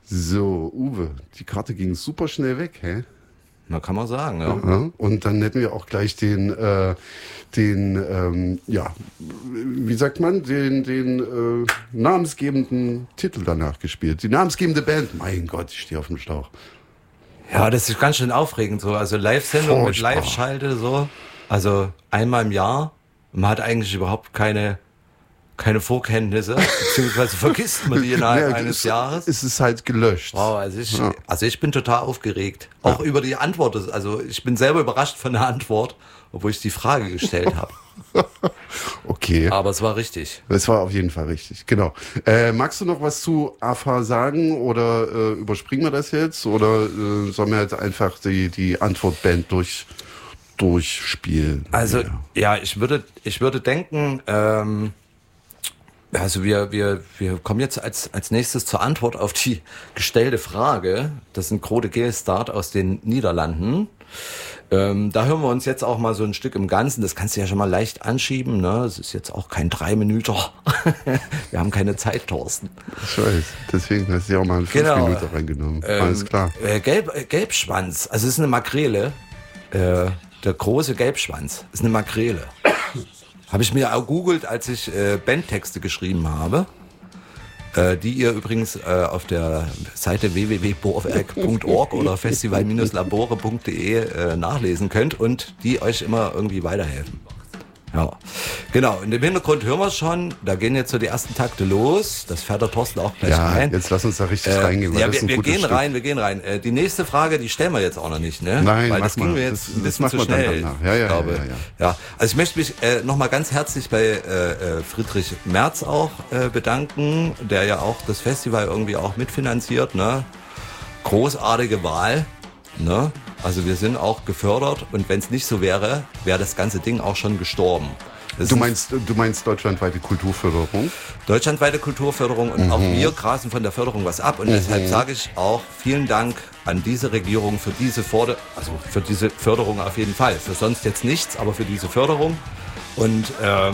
So, Uwe, die Karte ging super schnell weg, hä? Na, kann man sagen, ja. Ja, und dann hätten wir auch gleich den wie sagt man, den namensgebenden Titel danach gespielt. Die namensgebende Band. Mein Gott, ich stehe auf dem Schlauch. Ja, das ist ganz schön aufregend so. Also Live-Sendung mit Furchtbar. Live-Schalte so. Also einmal im Jahr. Man hat eigentlich überhaupt keine Vorkenntnisse, beziehungsweise vergisst man die innerhalb eines Jahres. Es ist halt gelöscht. Wow, also ich bin total aufgeregt. Auch über die Antwort. Also ich bin selber überrascht von der Antwort, obwohl ich die Frage gestellt habe. Okay. Aber es war richtig. Es war auf jeden Fall richtig, genau. Magst du noch was zu AFA sagen oder überspringen wir das jetzt? Oder sollen wir jetzt einfach die Antwortband durchspielen? Also ja, ich würde denken, also wir kommen jetzt als nächstes zur Antwort auf die gestellte Frage. Das sind Grode Geestart aus den Niederlanden. Da hören wir uns jetzt auch mal so ein Stück im Ganzen. Das kannst du ja schon mal leicht anschieben. Ne? Es ist jetzt auch kein 3-Minüter. Wir haben keine Zeit, Thorsten. Ich weiß, deswegen hast du ja auch mal einen 5-Minüter reingenommen. Alles klar. Gelbschwanz, also es ist eine Makrele. Der große Gelbschwanz ist eine Makrele. Habe ich mir auch googelt, als ich Bandtexte geschrieben habe, die ihr übrigens auf der Seite www.bohrwerk.org oder festival-labore.de nachlesen könnt und die euch immer irgendwie weiterhelfen. Ja, genau. In dem Hintergrund hören wir es schon. Da gehen jetzt so die ersten Takte los. Das fährt der Thorsten auch gleich rein. Jetzt lass uns da richtig reingehen. Ja, wir gehen rein. Die nächste Frage, die stellen wir jetzt auch noch nicht, ne? Nein, weil das ging mir jetzt ein bisschen zu schnell. Ja. Also ich möchte mich nochmal ganz herzlich bei Friedrich Merz auch bedanken, der ja auch das Festival irgendwie auch mitfinanziert, ne? Großartige Wahl, ne? Also wir sind auch gefördert und wenn es nicht so wäre, wäre das ganze Ding auch schon gestorben. Du meinst deutschlandweite Kulturförderung? Deutschlandweite Kulturförderung und auch wir grasen von der Förderung was ab und deshalb sage ich auch vielen Dank an diese Regierung für diese Förderung auf jeden Fall. Für sonst jetzt nichts, aber für diese Förderung und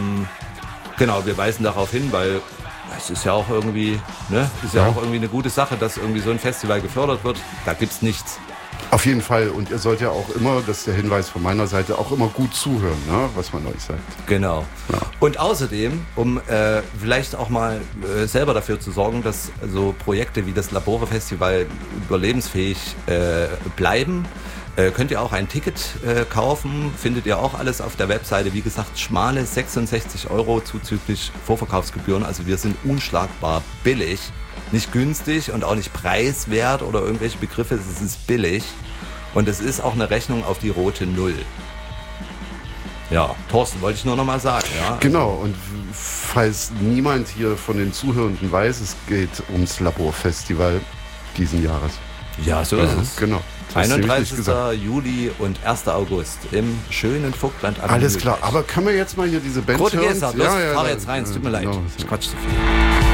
genau, wir weisen darauf hin, weil es ist ja auch irgendwie, ne, auch irgendwie eine gute Sache, dass irgendwie so ein Festival gefördert wird. Da gibt's nichts. Auf jeden Fall. Und ihr sollt ja auch immer, das ist der Hinweis von meiner Seite, auch immer gut zuhören, ne, was man euch sagt. Genau. Ja. Und außerdem, um vielleicht auch mal selber dafür zu sorgen, dass so Projekte wie das Labore Festival überlebensfähig bleiben, könnt ihr auch ein Ticket kaufen. Findet ihr auch alles auf der Webseite. Wie gesagt, schmale 66 € zuzüglich Vorverkaufsgebühren. Also wir sind unschlagbar billig. Nicht günstig und auch nicht preiswert oder irgendwelche Begriffe, es ist billig. Und es ist auch eine Rechnung auf die rote Null. Ja, Thorsten, wollte ich nur noch mal sagen. Ja? Genau, und falls niemand hier von den Zuhörenden weiß, es geht ums Laborfestival diesen Jahres. Ja, so ist es. Genau. 31. Juli und 1. August im schönen Vogtland. Alles klar, aber können wir jetzt mal hier diese Band hören? hören? Los, fahr jetzt rein, es tut mir leid. Genau. Ich quatsch zu viel.